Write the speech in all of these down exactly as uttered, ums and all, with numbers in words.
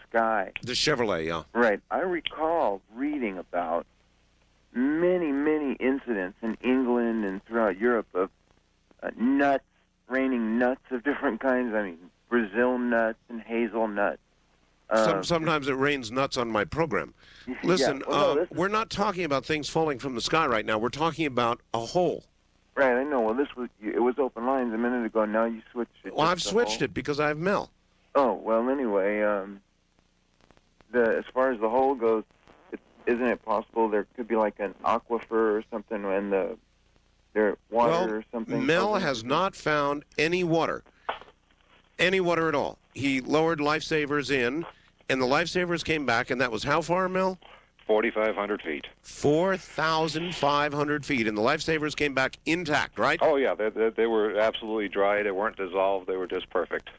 sky. The Chevrolet, yeah. Right. I recall reading about many, many incidents in England and throughout Europe of uh, nuts, raining nuts of different kinds. I mean, Brazil nuts and hazelnuts. Uh, Some, sometimes it rains nuts on my program. Listen, yeah. well, no, uh, this is, we're not talking about things falling from the sky right now. We're talking about a hole. right, I know. Well, this was it was open lines a minute ago. Now you switched it. Well, I've just to switched hole. it because I have Mel. Oh, well, anyway, um, the as far as the hole goes, it, isn't it possible there could be like an aquifer or something and the there water well, or something? Mel something? has not found any water. Any water at all. He lowered lifesavers in, and the lifesavers came back, and that was how far, Mel? forty-five hundred feet. four thousand five hundred feet, and the lifesavers came back intact, right? Oh, yeah, they, they, they were absolutely dry. They weren't dissolved. They were just perfect.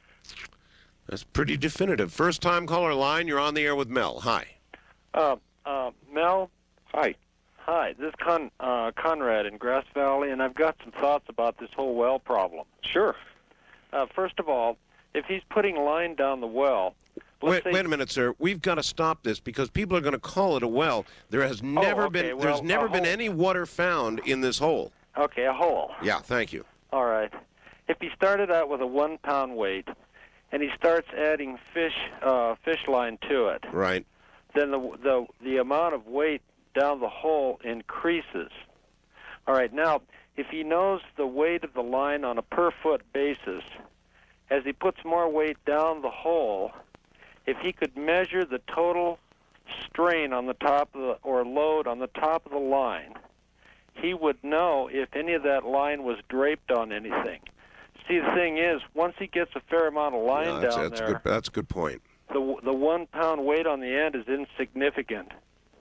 That's pretty definitive. First-time caller line, you're on the air with Mel. Hi. Uh, uh, Mel? Hi. Hi, this is Con, uh, Conrad in Grass Valley, and I've got some thoughts about this whole well problem. Sure. Uh, first of all, if he's putting line down the well... Wait, say, wait a minute, sir. We've got to stop this because people are going to call it a well. There has never Oh, okay, been well, there's never a been hole. any water found in this hole. Okay, a hole. Yeah, thank you. All right. If he started out with a one-pound weight, and he starts adding fish uh, fish line to it, Right. then the, the, the amount of weight down the hole increases. All right, now, if he knows the weight of the line on a per-foot basis, as he puts more weight down the hole, if he could measure the total strain on the top of the, or load on the top of the line, he would know if any of that line was draped on anything. See, the thing is, once he gets a fair amount of line No, that's, down that's there, good. That's a good point. the the one pound weight on the end is insignificant.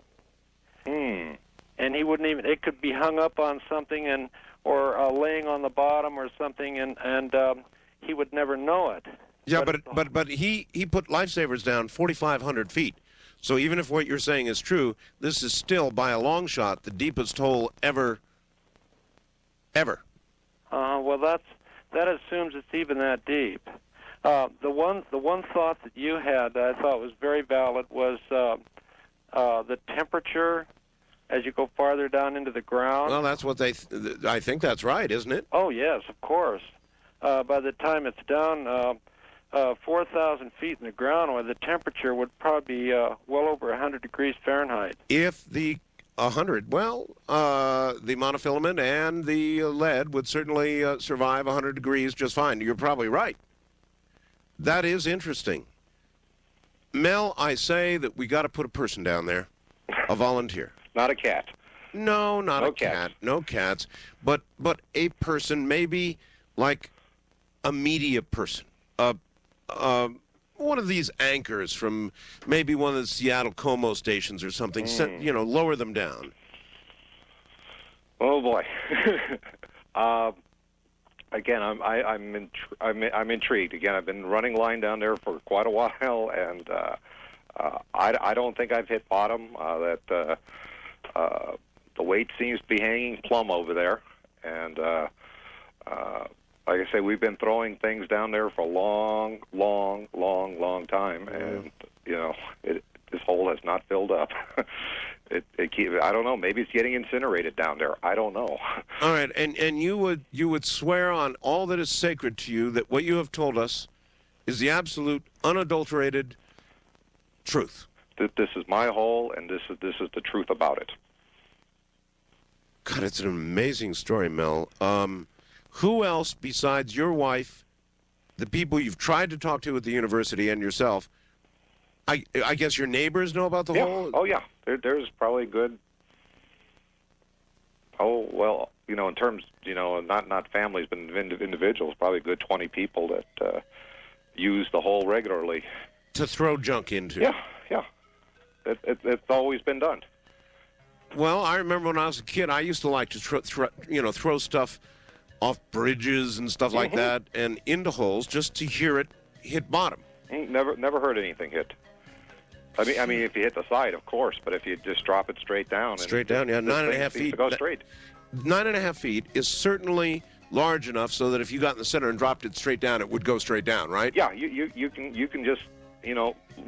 Hmm. And he wouldn't even. It could be hung up on something and or uh, laying on the bottom or something, and and um, he would never know it. Yeah, But- but but but he he put lifesavers down forty-five hundred feet. So even if what you're saying is true, this is still by a long shot the deepest hole ever. Ever. Uh, well, that's that assumes it's even that deep. Uh, the one the one thought that you had that I thought was very valid was uh, uh, the temperature as you go farther down into the ground. Well, that's what they. Th- I think that's right, isn't it? Oh yes, of course. Uh, by the time it's down uh, uh, four thousand feet in the ground, where the temperature would probably be uh, well over one hundred degrees Fahrenheit. If the a hundred, well, uh, the monofilament and the uh, lead would certainly uh, survive a hundred degrees just fine. You're probably right. That is interesting. Mel, I say that we got to put a person down there, a volunteer. Not a cat. No, not No a cat. cats. No cats. But but a person, maybe like a media person, a uh, one of these anchors from maybe one of the Seattle Como stations or something. Set, you know, lower them down. Oh boy. uh, again, I'm I, I'm, intri- I'm I'm intrigued. Again, I've been running line down there for quite a while, and uh, uh, I I don't think I've hit bottom. Uh, that uh, uh, the weight seems to be hanging plumb over there, and uh, uh, like I say, we've been throwing things down there for a long, long, long, long time, and you know, it, this hole has not filled up. It, it keep, I don't know. Maybe it's getting incinerated down there. I don't know. All right, and and you would you would swear on all that is sacred to you that what you have told us is the absolute, unadulterated truth. That this is my hole, and this is this is the truth about it. God, it's an amazing story, Mel. Um, who else besides your wife, the people you've tried to talk to at the university, and yourself? I I guess your neighbors know about the Yeah. hole. Oh yeah. There, there's probably good. Oh well, you know, in terms, you know, not not families, but ind- individuals, probably a good twenty people that uh, use the hole regularly. To throw junk into. Yeah, yeah. It, it, it's always been done. Well, I remember when I was a kid, I used to like to thr thr you know throw stuff off bridges and stuff like Mhm. that, and into holes just to hear it hit bottom. Mm, Never never heard anything hit. I mean, I mean, if you hit the side, of course, but if you just drop it straight down, and Straight it- down, yeah, this nine and a thing half seems feet. to go That- straight. Nine and a half feet is certainly large enough so that if you got in the center and dropped it straight down, it would go straight down, right? Yeah, you, you you can you can just you know